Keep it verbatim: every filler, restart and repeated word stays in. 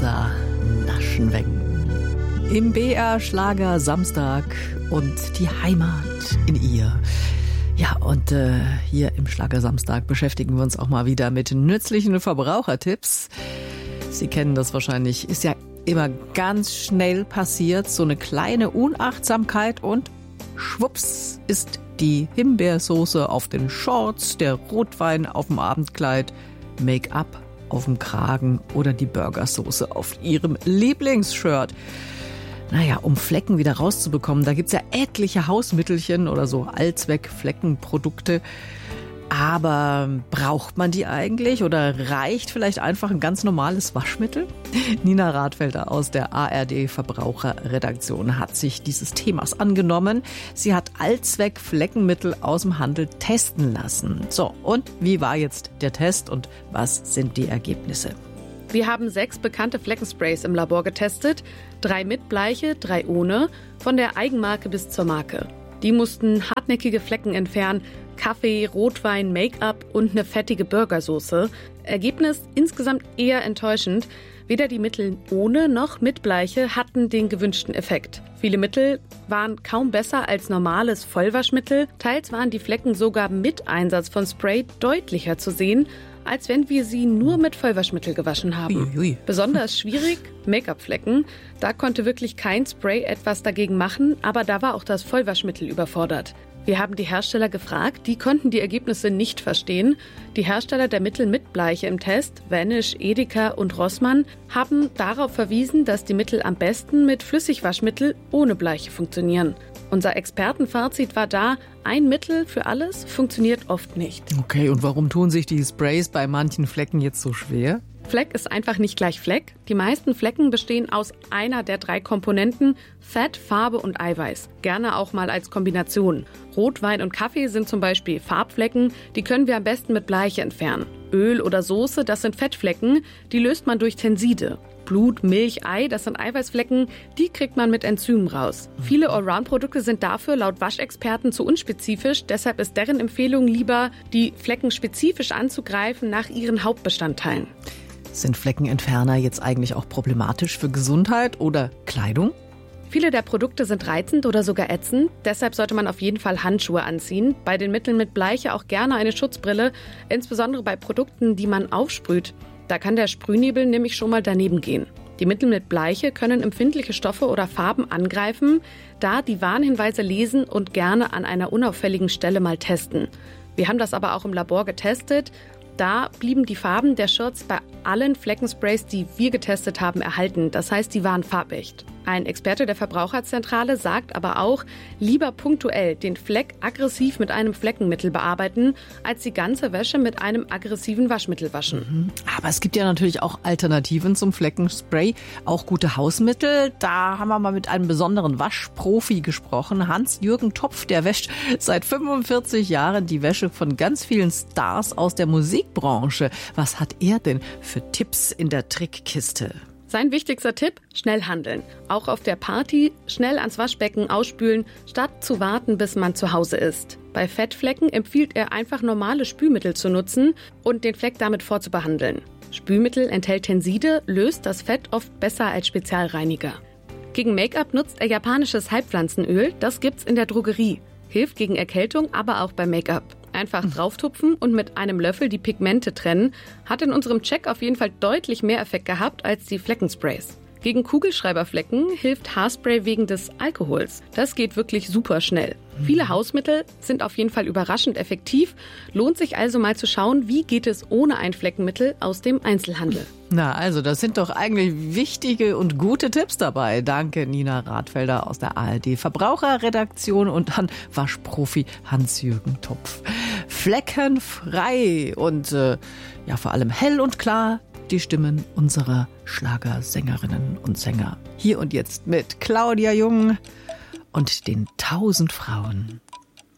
Wasser naschen weg. Im B R Schlager Samstag und die Heimat in ihr. Ja, und äh, hier im Schlager Samstag beschäftigen wir uns auch mal wieder mit nützlichen Verbrauchertipps. Sie kennen das wahrscheinlich, ist ja immer ganz schnell passiert, so eine kleine Unachtsamkeit und schwupps ist die Himbeersoße auf den Shorts, der Rotwein auf dem Abendkleid, Make-up auf dem Kragen oder die Burgersoße auf ihrem Lieblingsshirt. Naja, um Flecken wieder rauszubekommen, da gibt's ja etliche Hausmittelchen oder so Allzweck-Fleckenprodukte. Aber braucht man die eigentlich oder reicht vielleicht einfach ein ganz normales Waschmittel? Nina Rathfelder aus der A R D-Verbraucherredaktion hat sich dieses Themas angenommen. Sie hat Allzweck-Fleckenmittel aus dem Handel testen lassen. So, und wie war jetzt der Test und was sind die Ergebnisse? Wir haben sechs bekannte Fleckensprays im Labor getestet. Drei mit Bleiche, drei ohne, von der Eigenmarke bis zur Marke. Die mussten hartnäckige Flecken entfernen, Kaffee, Rotwein, Make-up und eine fettige Burgersoße. Ergebnis insgesamt eher enttäuschend. Weder die Mittel ohne noch mit Bleiche hatten den gewünschten Effekt. Viele Mittel waren kaum besser als normales Vollwaschmittel. Teils waren die Flecken sogar mit Einsatz von Spray deutlicher zu sehen, als wenn wir sie nur mit Vollwaschmittel gewaschen haben. Ui, ui. Besonders schwierig Make-up-Flecken. Da konnte wirklich kein Spray etwas dagegen machen, aber da war auch das Vollwaschmittel überfordert. Wir haben die Hersteller gefragt, die konnten die Ergebnisse nicht verstehen. Die Hersteller der Mittel mit Bleiche im Test, Vanish, Edeka und Rossmann, haben darauf verwiesen, dass die Mittel am besten mit Flüssigwaschmittel ohne Bleiche funktionieren. Unser Expertenfazit war da, ein Mittel für alles funktioniert oft nicht. Okay, und warum tun sich die Sprays bei manchen Flecken jetzt so schwer? Fleck ist einfach nicht gleich Fleck. Die meisten Flecken bestehen aus einer der drei Komponenten Fett, Farbe und Eiweiß. Gerne auch mal als Kombination. Rotwein und Kaffee sind zum Beispiel Farbflecken, die können wir am besten mit Bleiche entfernen. Öl oder Soße, das sind Fettflecken, die löst man durch Tenside. Blut, Milch, Ei, das sind Eiweißflecken, die kriegt man mit Enzymen raus. Viele Allround-Produkte sind dafür laut Waschexperten zu unspezifisch, deshalb ist deren Empfehlung lieber, die Flecken spezifisch anzugreifen nach ihren Hauptbestandteilen. Sind Fleckenentferner jetzt eigentlich auch problematisch für Gesundheit oder Kleidung? Viele der Produkte sind reizend oder sogar ätzend, deshalb sollte man auf jeden Fall Handschuhe anziehen. Bei den Mitteln mit Bleiche auch gerne eine Schutzbrille, insbesondere bei Produkten, die man aufsprüht. Da kann der Sprühnebel nämlich schon mal daneben gehen. Die Mittel mit Bleiche können empfindliche Stoffe oder Farben angreifen, da die Warnhinweise lesen und gerne an einer unauffälligen Stelle mal testen. Wir haben das aber auch im Labor getestet. Da blieben die Farben der Shirts bei allen Fleckensprays, die wir getestet haben, erhalten. Das heißt, die waren farbecht. Ein Experte der Verbraucherzentrale sagt aber auch, lieber punktuell den Fleck aggressiv mit einem Fleckenmittel bearbeiten, als die ganze Wäsche mit einem aggressiven Waschmittel waschen. Aber es gibt ja natürlich auch Alternativen zum Fleckenspray, auch gute Hausmittel. Da haben wir mal mit einem besonderen Waschprofi gesprochen, Hans-Jürgen Topf, der wäscht seit fünfundvierzig Jahren die Wäsche von ganz vielen Stars aus der Musikbranche. Was hat er denn für Tipps in der Trickkiste? Sein wichtigster Tipp, schnell handeln. Auch auf der Party schnell ans Waschbecken ausspülen, statt zu warten, bis man zu Hause ist. Bei Fettflecken empfiehlt er einfach normale Spülmittel zu nutzen und den Fleck damit vorzubehandeln. Spülmittel enthält Tenside, löst das Fett oft besser als Spezialreiniger. Gegen Make-up nutzt er japanisches Heilpflanzenöl, das gibt's in der Drogerie. Hilft gegen Erkältung, aber auch beim Make-up. Einfach drauftupfen und mit einem Löffel die Pigmente trennen, hat in unserem Check auf jeden Fall deutlich mehr Effekt gehabt als die Fleckensprays. Gegen Kugelschreiberflecken hilft Haarspray wegen des Alkohols. Das geht wirklich super schnell. Viele Hausmittel sind auf jeden Fall überraschend effektiv. Lohnt sich also mal zu schauen, wie geht es ohne ein Fleckenmittel aus dem Einzelhandel. Na, also das sind doch eigentlich wichtige und gute Tipps dabei. Danke, Nina Rathfelder aus der A R D Verbraucherredaktion und dann Waschprofi Hans-Jürgen Topf. Fleckenfrei und äh, ja vor allem hell und klar die Stimmen unserer Schlagersängerinnen und Sänger. Hier und jetzt mit Claudia Jung und den tausend Frauen.